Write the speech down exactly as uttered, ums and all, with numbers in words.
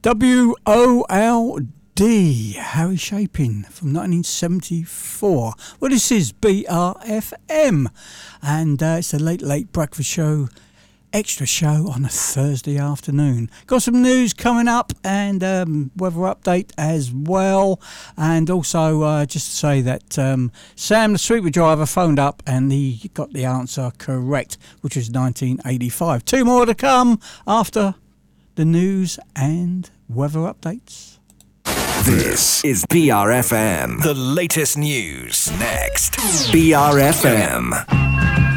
W O L D, Harry Chapin from nineteen seventy-four. Well, this is B R F M, and uh, it's a late, late breakfast show, extra show on a Thursday afternoon. Got some news coming up and um, weather update as well. And also, uh, just to say that um, Sam, the sweeper driver, phoned up and he got the answer correct, which was nineteen eighty-five. Two more to come after the news and weather updates. This is B R F M. The latest news next. B R F M.